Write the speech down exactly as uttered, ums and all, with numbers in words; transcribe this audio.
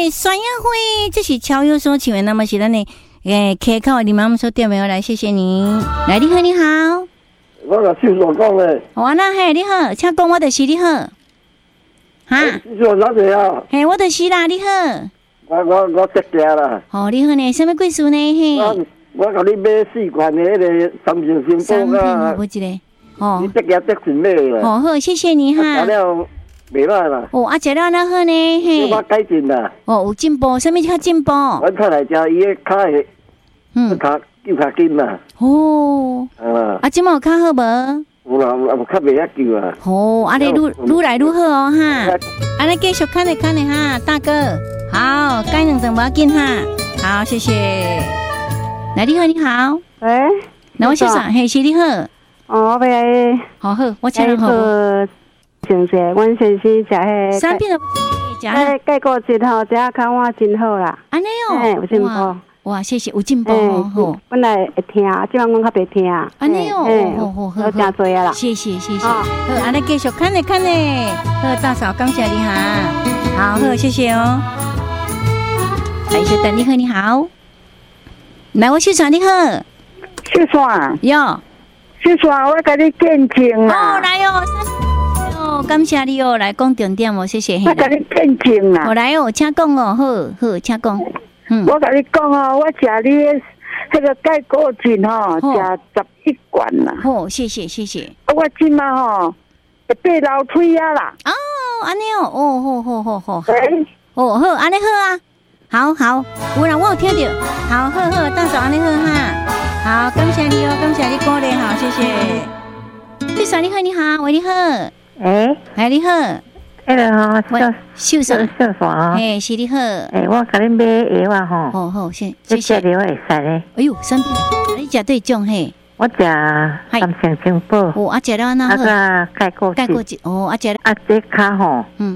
酸药会，这是超优所请的，那么是咱的诶 K 口你妈妈说电话来，谢谢您。来，你好，你好， 我甲秀所讲咧。 我那嘿，你好，请讲，我就是你好。哈， 秀所哪个啊？ 嘿，我就是啦，你好。 我我我得家啦。 哦，你好呢，什么故事呢？嘿。 我我甲你买四罐的迄个三星星三包啊。 不一个。哦。 你得家得钱买啦。 哦好，谢谢你哈。 食了袂歹啦。 哦，啊，食了那好呢，嘿。 我改进啦。 哦，有进步，什么叫进步？ 我看来食伊个脚的， 嗯， 脚救较紧啦。 哦。 啊。 啊，即毛有较好无？ 有啦，有较袂遐救啊。 哦，啊，你愈愈来愈好哦哈。啊，你继续看咧看咧哈，大哥。好，改两张无要紧哈。好，谢谢。来，你好，你好。 喂。 那我先说，嘿，是你好。 哦，我要。 好好，我请你好。 谢谢，阮先生食迄。 三片的食。 迄钙骨精吼，食较我真好啦。 安尼哦。 嘿，有进步。 哇，谢谢，有进步哦。好。 本来会听，即摆阮较袂听。 安尼哦。好好好。 好真多啊啦。 谢谢谢谢。好，安尼继续看咧看咧。好，大嫂，感谢你哈。好好，谢谢哦。来，小等你好，你好。来，我秀爽你好。 秀爽。 哟。 秀爽，我甲你见证啦。 哦，来哦。哦，感谢你哦，来讲重点哦，谢谢。 我甲你见证啦。 好来哦，请讲哦，好好，请讲。 嗯，我甲你讲哦，我食你迄个钙骨精吼，食十一罐啦。 好，谢谢谢谢。 我即马吼会爬楼梯啊啦。 哦，安尼哦，哦，好好好好。 喂。 哦好，安尼好啊。好好，有啦，我有听到。好好好，大嫂安尼好哈。好，感谢你哦，感谢你鼓励哈，谢谢。秀爽你好，你好，喂你好。 诶， 哎你好。 迄个吼， 秀爽秀爽。 嘿，是你好。 诶，我甲你买药啊吼。 好好，谢谢谢。 这药会使咧。 哎呦，生病，你食对种嘿。 我食三星星宝。 哦，啊食了那好。 啊个钙骨钙骨精，哦，啊食了。 啊这骹吼。 嗯。